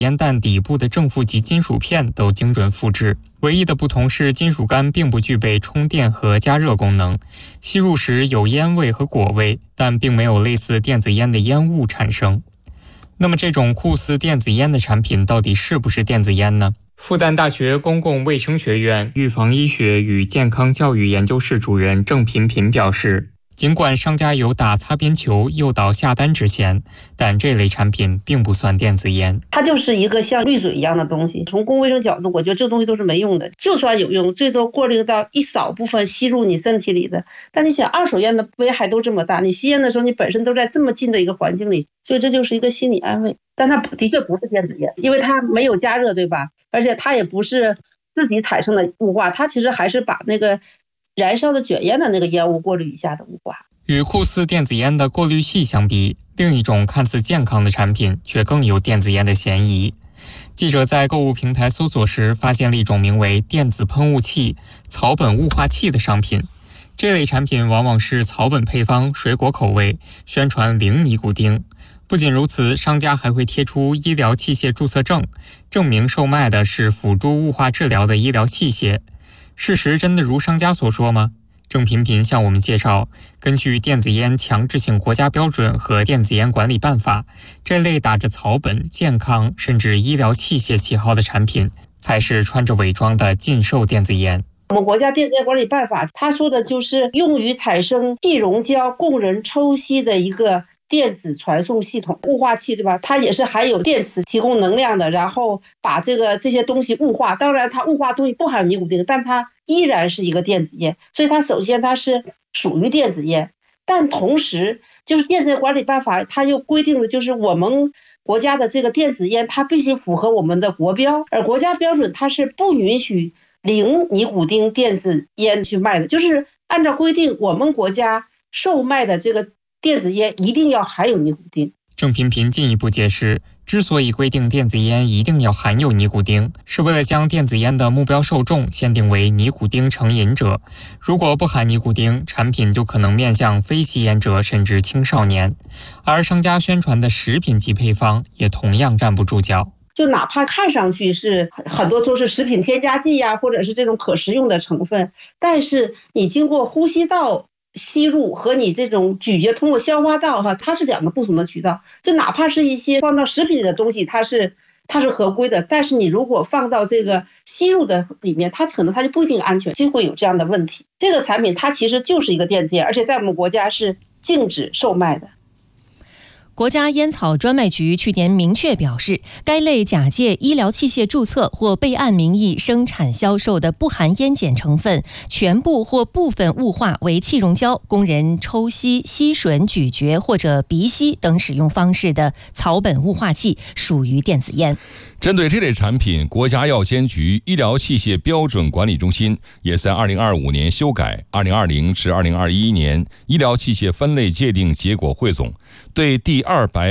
烟弹底部的正负极金属片都精准复制，唯一的不同是金属杆并不具备充电和加热功能，吸入时有烟味和果味，但并没有类似电子烟的烟雾产生。那么这种酷似电子烟的产品到底是不是电子烟呢？复旦大学公共卫生学院预防医学与健康教育研究室主任郑频频表示，尽管商家有打擦边球诱导下单之嫌，但这类产品并不算电子烟。 它就是一个像滤嘴一样的东西，从公共卫生角度，我觉得这个东西都是没用的。就算有用，最多过滤到一少部分吸入你身体里的。但你想，二手烟的危害都这么大，你吸烟的时候，你本身都在这么近的一个环境里，所以这就是一个心理安慰。但它的确不是电子烟，因为它没有加热，对吧？而且它也不是自己产生的雾化，它其实还是把那个燃烧的卷烟的那个烟雾过滤一下的雾化。 与酷似电子烟的过滤器相比，另一种看似健康的产品却更有电子烟的嫌疑。记者在购物平台搜索时发现了一种名为电子喷雾器、草本雾化器的商品。这类产品往往是草本配方、水果口味，宣传零尼古丁。不仅如此，商家还会贴出医疗器械注册证，证明售卖的是辅助雾化治疗的医疗器械。事实真的如商家所说吗？郑频频向我们介绍，根据电子烟强制性国家标准和电子烟管理办法，这类打着草本、健康甚至医疗器械旗号的产品，才是穿着伪装的禁售电子烟。 我们国家电子烟管理办法，它说的就是用于产生气溶胶供人抽吸的一个电子传送系统，雾化器，对吧？它也是含有电池提供能量的，然后把这些东西雾化。当然，它雾化东西不含有尼古丁，但它依然是一个电子烟，所以它首先它是属于电子烟。但同时，就是电子烟管理办法，它又规定的就是我们国家的这个电子烟，它必须符合我们的国标，而国家标准它是不允许零尼古丁电子烟去卖的，就是按照规定，我们国家售卖的这个电子烟一定要含有尼古丁。 郑频频进一步解释，之所以规定电子烟一定要含有尼古丁，是为了将电子烟的目标受众限定为尼古丁成瘾者。如果不含尼古丁，产品就可能面向非吸烟者甚至青少年。而商家宣传的食品级配方也同样站不住脚。 就哪怕看上去是很多都是食品添加剂呀，或者是这种可食用的成分，但是你经过呼吸道吸入和你这种咀嚼通过消化道它是两个不同的渠道。就哪怕是一些放到食品里的东西，它是合规的，但是你如果放到这个吸入的里面，它可能就不一定安全，就会有这样的问题。这个产品它其实就是一个电子烟，而且在我们国家是禁止售卖的。 国家烟草专卖局去年明确表示，该类假借医疗器械注册或备案名义生产销售的不含烟碱成分全部或部分雾化为气溶胶，供人抽吸、吸吮、咀嚼或者鼻吸等使用方式的草本雾化器属于电子烟。 针对这类产品，国家药监局医疗器械标准管理中心也在2025年修改2020至2021年医疗器械分类界定结果汇总，对第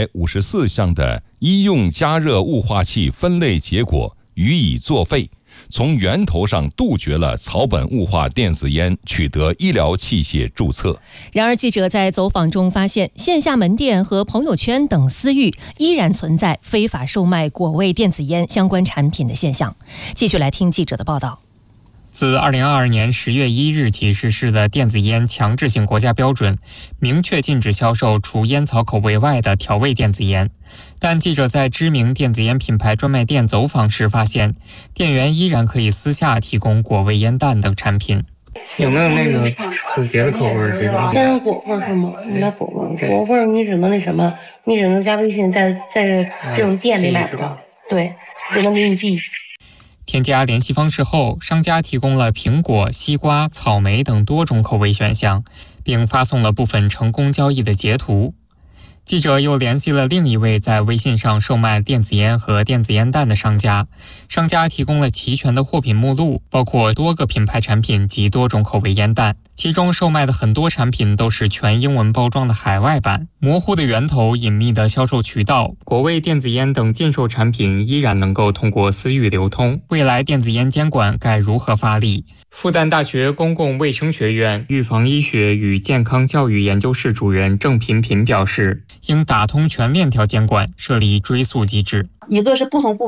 254项的医用加热雾化器分类结果予以作废，从源头上杜绝了草本雾化电子烟取得医疗器械注册。 然而，记者在走访中发现，线下门店和朋友圈等私域依然存在非法售卖果味电子烟相关产品的现象。继续来听记者的报道。 自2022年10月1日起实施的电子烟强制性国家标准，明确禁止销售除烟草口味外的调味电子烟。但记者在知名电子烟品牌专卖店走访时发现，店员依然可以私下提供果味烟弹等产品。有没有那个是别的口味这种？ 单果味是吗？你买果味，果味你只能那什么，你只能加微信，在这种店里买不到，对，只能给你寄。 添加联系方式后，商家提供了苹果、西瓜、草莓等多种口味选项，并发送了部分成功交易的截图。记者又联系了另一位在微信上售卖电子烟和电子烟弹的商家，商家提供了齐全的货品目录，包括多个品牌产品及多种口味烟弹，其中售卖的很多产品都是全英文包装的海外版，模糊的源头、隐秘的销售渠道，果味电子烟等禁售产品依然能够通过私域流通，未来电子烟监管该如何发力？复旦大学公共卫生学院预防医学与健康教育研究室主任郑频频表示，应打通全链条监管，设立追溯机制。 一个是不同部